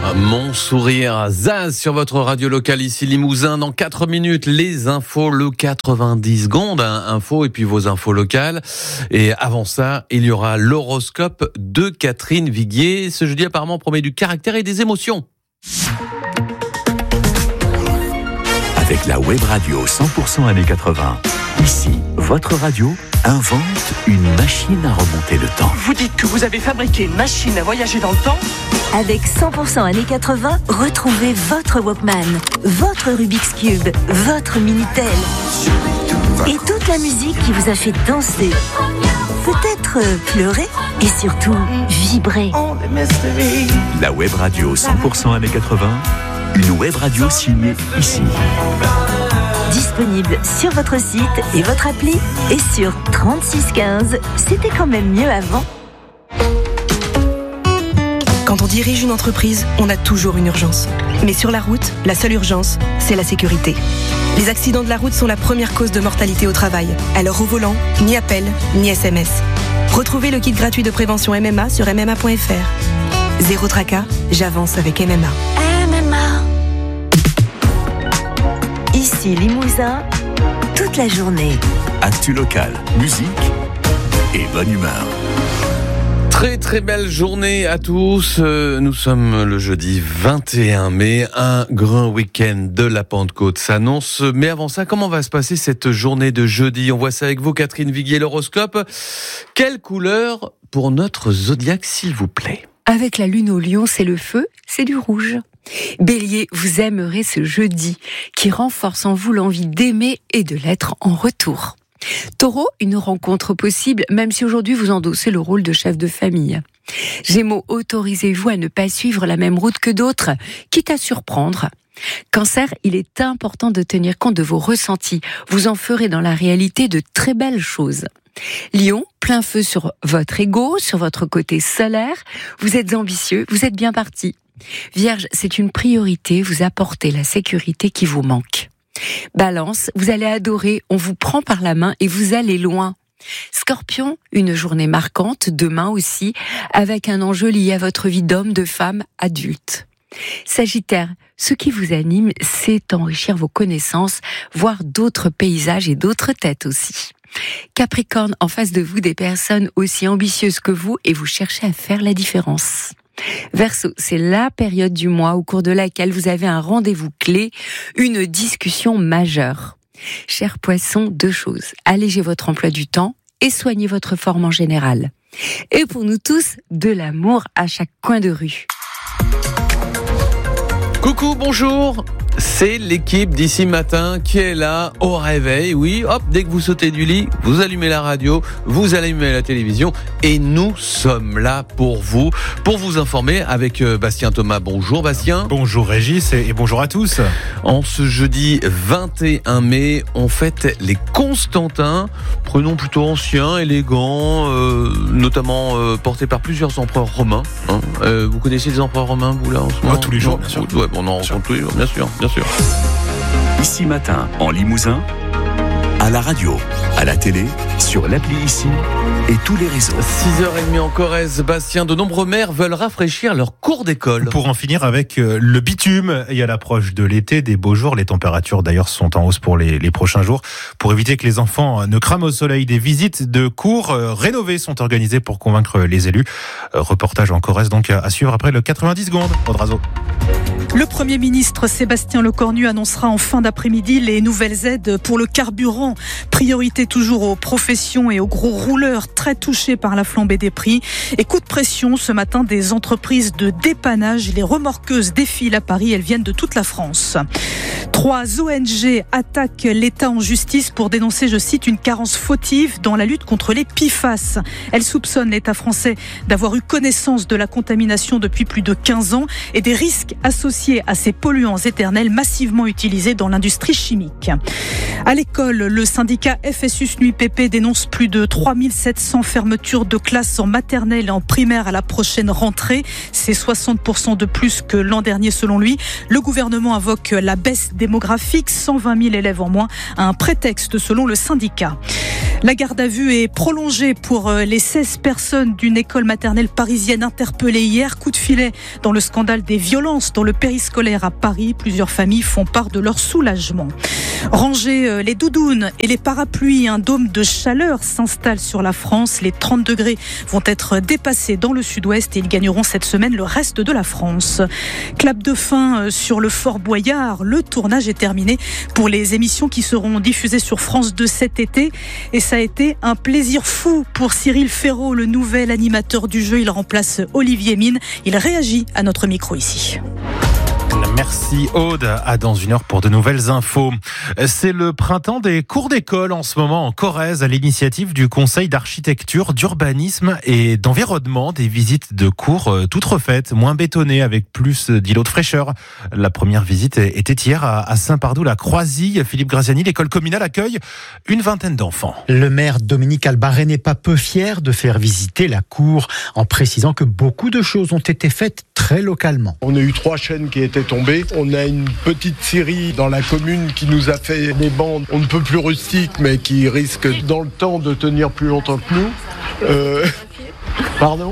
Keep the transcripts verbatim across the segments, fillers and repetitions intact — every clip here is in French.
Mon sourire, Zaz sur votre radio locale ici Limousin. Dans quatre minutes, les infos, le quatre-vingt-dix secondes, hein, infos et puis vos infos locales. Et avant ça, il y aura l'horoscope de Catherine Viguier. Ce jeudi apparemment promet du caractère et des émotions. Avec la web radio cent pour cent années quatre-vingts, ici, votre radio invente une machine à remonter le temps. Vous dites que vous avez fabriqué une machine à voyager dans le temps ? Avec cent pour cent années quatre-vingts, retrouvez votre Walkman, votre Rubik's Cube, votre Minitel et toute la musique qui vous a fait danser, peut-être pleurer et surtout vibrer. La web radio cent pour cent années quatre-vingts, une web radio signée ici. Disponible sur votre site et votre appli et sur trente-six quinze. C'était quand même mieux avant. Quand on dirige une entreprise, on a toujours une urgence. Mais sur la route, la seule urgence, c'est la sécurité. Les accidents de la route sont la première cause de mortalité au travail. Alors au volant, ni appel, ni S M S. Retrouvez le kit gratuit de prévention M M A sur m m a point f r. Zéro tracas, j'avance avec M M A. M M A. Ici Limousin, toute la journée. Actu local, musique et bonne humeur. Très très belle journée à tous. Nous sommes le jeudi vingt et un mai. Un grand week-end de la Pentecôte s'annonce. Mais avant ça, comment va se passer cette journée de jeudi ? On voit ça avec vous, Catherine Viguier, l'horoscope. Quelle couleur pour notre zodiaque, s'il vous plaît ? Avec la lune au lion, c'est le feu, c'est du rouge. Bélier, vous aimerez ce jeudi qui renforce en vous l'envie d'aimer et de l'être en retour. Taureau, une rencontre possible, même si aujourd'hui vous endossez le rôle de chef de famille. Gémeaux, autorisez-vous à ne pas suivre la même route que d'autres, quitte à surprendre. Cancer, il est important de tenir compte de vos ressentis. Vous en ferez dans la réalité de très belles choses. Lion, plein feu sur votre ego, sur votre côté solaire. Vous êtes ambitieux, vous êtes bien parti. Vierge, c'est une priorité, vous apportez la sécurité qui vous manque. Balance, vous allez adorer, on vous prend par la main et vous allez loin. Scorpion, une journée marquante, demain aussi, avec un enjeu lié à votre vie d'homme, de femme, adulte. Sagittaire, ce qui vous anime, c'est enrichir vos connaissances, voir d'autres paysages et d'autres têtes aussi. Capricorne, en face de vous, des personnes aussi ambitieuses que vous et vous cherchez à faire la différence. Verseau, c'est la période du mois au cours de laquelle vous avez un rendez-vous clé, une discussion majeure. Chers poissons, deux choses. Allégez votre emploi du temps et soignez votre forme en général. Et pour nous tous, de l'amour à chaque coin de rue. Coucou, bonjour. C'est l'équipe d'ici matin qui est là au réveil. Oui, hop, dès que vous sautez du lit, vous allumez la radio, vous allumez la télévision et nous sommes là pour vous, pour vous informer avec Bastien Thomas. Bonjour Bastien. Bonjour Régis et bonjour à tous. En ce jeudi vingt et un mai, on fête les Constantins, prénom plutôt ancien, élégant, euh, notamment euh, porté par plusieurs empereurs romains. Hein. Euh, vous connaissez les empereurs romains, vous là en ce moment ? Ouais, tous les jours, bien sûr. Ouais, on en rencontre tous les jours, bien sûr. Bien sûr. Ici matin, en Limousin, à la radio, à la télé, sur l'appli ici et tous les réseaux. six heures trente en Corrèze, Bastien, de nombreux maires veulent rafraîchir leur cours d'école. Pour en finir avec le bitume, et à l'approche de l'été, des beaux jours, les températures d'ailleurs sont en hausse pour les, les prochains jours. Pour éviter que les enfants ne crament au soleil, des visites de cours rénovées sont organisées pour convaincre les élus. Reportage en Corrèze donc à suivre après le quatre-vingt-dix secondes. Audrazo. Le Premier ministre Sébastien Lecornu annoncera en fin d'après-midi les nouvelles aides pour le carburant. Priorité toujours aux professions et aux gros rouleurs très touchés par la flambée des prix. Et coup de pression ce matin des entreprises de dépannage. Les remorqueuses défilent à Paris, elles viennent de toute la France. Trois O N G attaquent l'État en justice pour dénoncer, je cite, une carence fautive dans la lutte contre les P F A S. Elles soupçonnent l'État français d'avoir eu connaissance de la contamination depuis plus de quinze ans et des risques associés à ces polluants éternels massivement utilisés dans l'industrie chimique. À l'école, le syndicat F S U S N U I P P dénonce plus de trois mille sept cents fermetures de classes en maternelle et en primaire à la prochaine rentrée. C'est soixante pour cent de plus que l'an dernier selon lui. Le gouvernement invoque la baisse démographique, cent vingt mille élèves en moins, à un prétexte selon le syndicat. La garde à vue est prolongée pour les seize personnes d'une école maternelle parisienne interpellées hier. Coup de filet dans le scandale des violences dans le périscolaire à Paris. Plusieurs familles font part de leur soulagement. Ranger les doudounes et les parapluies, un dôme de chaleur s'installe sur la France. Les trente degrés vont être dépassés dans le sud-ouest et ils gagneront cette semaine le reste de la France. Clap de fin sur le Fort Boyard. Le tournage est terminé pour les émissions qui seront diffusées sur France deux cet été. Et ça a été un plaisir fou pour Cyril Ferraud, le nouvel animateur du jeu. Il remplace Olivier Mine. Il réagit à notre micro ici. Merci Aude. À dans une heure pour de nouvelles infos. C'est le printemps des cours d'école en ce moment en Corrèze à l'initiative du Conseil d'architecture, d'urbanisme et d'environnement. Des visites de cours toutes refaites, moins bétonnées avec plus d'îlots de fraîcheur. La première visite était hier à Saint-Pardoux-la-Croisille. Philippe Graziani, l'école communale accueille une vingtaine d'enfants. Le maire Dominique Albaret n'est pas peu fier de faire visiter la cour en précisant que beaucoup de choses ont été faites très localement. On a eu trois chaînes qui étaient tombées. On a une petite scierie dans la commune qui nous a fait des bandes, on ne peut plus rustiques, mais qui risquent dans le temps de tenir plus longtemps que nous. Euh... Pardon ?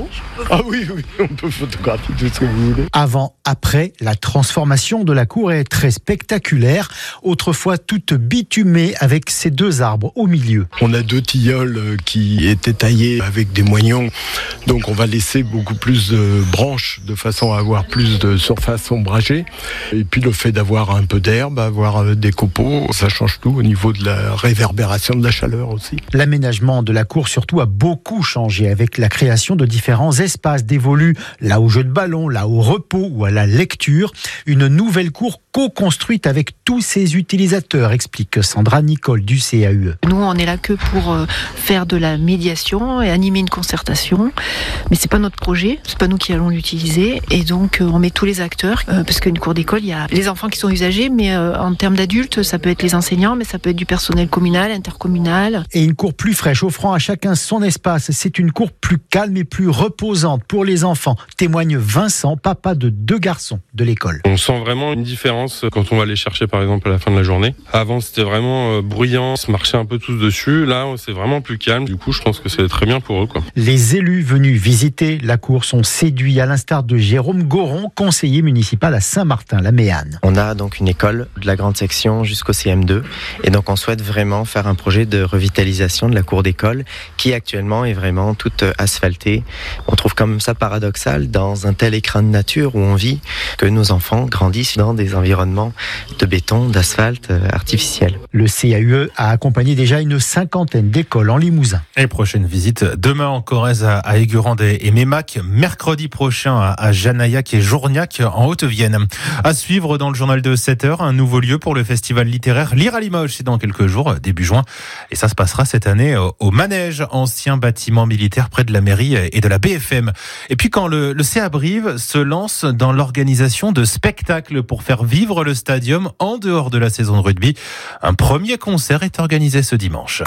Ah oui, oui, on peut photographier tout ce que vous voulez. Avant, après, la transformation de la cour est très spectaculaire. Autrefois toute bitumée avec ces deux arbres au milieu. On a deux tilleuls qui étaient taillés avec des moignons. Donc on va laisser beaucoup plus de branches de façon à avoir plus de surface ombragée. Et puis le fait d'avoir un peu d'herbe, avoir des copeaux, ça change tout au niveau de la réverbération de la chaleur aussi. L'aménagement de la cour surtout a beaucoup changé avec la création de différents espaces dévolus là au jeu de ballon, là au repos ou à la lecture. Une nouvelle cour co-construite avec tous ses utilisateurs, explique Sandra Nicole du C A U E. Nous, on est là que pour faire de la médiation et animer une concertation, mais c'est pas notre projet, c'est pas nous qui allons l'utiliser, et donc on met tous les acteurs, parce qu'une cour d'école, il y a les enfants qui sont usagers, mais en termes d'adultes, ça peut être les enseignants, mais ça peut être du personnel communal, intercommunal. Et une cour plus fraîche, offrant à chacun son espace. C'est une cour plus calme et plus reposante pour les enfants, témoigne Vincent, papa de deux garçons de l'école. On sent vraiment une différence quand on va les chercher par exemple à la fin de la journée. Avant c'était vraiment euh, bruyant, on se marchait un peu tous dessus. Là c'est vraiment plus calme. Du coup je pense que c'est très bien pour eux, quoi. Les élus venus visiter la cour sont séduits, à l'instar de Jérôme Goron, conseiller municipal à Saint-Martin-la-Méanne. On a donc une école de la grande section jusqu'au C M deux et donc on souhaite vraiment faire un projet de revitalisation de la cour d'école qui actuellement est vraiment toute asphaltée. On trouve comme ça paradoxal dans un tel écrin de nature où on vit que nos enfants grandissent dans des environnements de béton, d'asphalte artificiel. Le C A U E a accompagné déjà une cinquantaine d'écoles en Limousin. Et prochaine visite demain en Corrèze à Aigurande et Mémac, mercredi prochain à Janaillac et Journiac en Haute-Vienne. À suivre dans le journal de sept heures, un nouveau lieu pour le festival littéraire Lire à Limoges. C'est dans quelques jours, début juin. Et ça se passera cette année au Manège, ancien bâtiment militaire près de la mairie et de la B F M. Et puis quand le, le C A Brive se lance dans l'organisation de spectacles pour faire vivre le stadium en dehors de la saison de rugby. Un premier concert est organisé ce dimanche.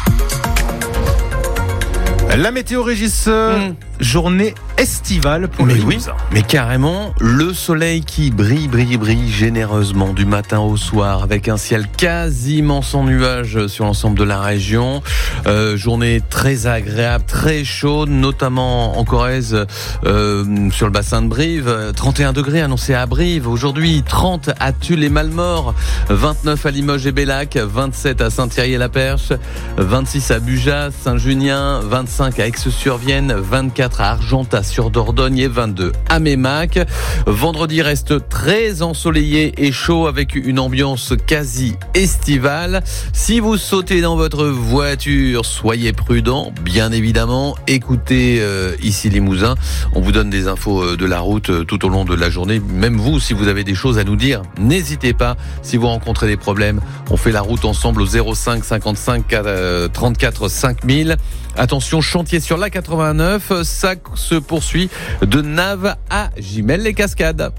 La météo, Régis, mmh. journée estivale pour mais les oui, mais carrément, le soleil qui brille, brille, brille généreusement du matin au soir avec un ciel quasiment sans nuages sur l'ensemble de la région. Euh, journée très agréable, très chaude, notamment en Corrèze, euh, sur le bassin de Brive. trente et un degrés annoncés à Brive. Aujourd'hui, trente à Tulle et Malmort, vingt-neuf à Limoges et Bellac, vingt-sept à Saint-Thierry-et-la-Perche, vingt-six à Bujas, Saint-Junien, vingt-cinq à Aix-sur-Vienne, vingt-quatre à Argentat sur Dordogne et vingt-deux à Mémac. Vendredi reste très ensoleillé et chaud avec une ambiance quasi estivale. Si vous sautez dans votre voiture, soyez prudents, bien évidemment. Écoutez euh, ici Limousin, on vous donne des infos de la route tout au long de la journée. Même vous, si vous avez des choses à nous dire, n'hésitez pas. Si vous rencontrez des problèmes, on fait la route ensemble au zéro cinq cinquante-cinq trente-quatre cinq mille. Attention, chantier sur l'A quatre-vingt-neuf, ça se poursuit de Naves à Gimel-les-Cascades.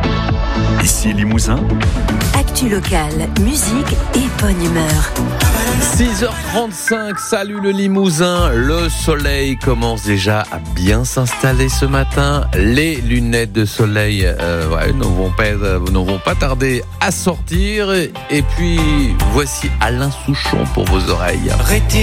Ici Limousin. Actu locale, musique et bonne humeur. six heures trente-cinq, salut le Limousin. Le soleil commence déjà à bien s'installer ce matin. Les lunettes de soleil euh, ouais, ne, vont pas, ne vont pas tarder à sortir. Et puis, voici Alain Souchon pour vos oreilles.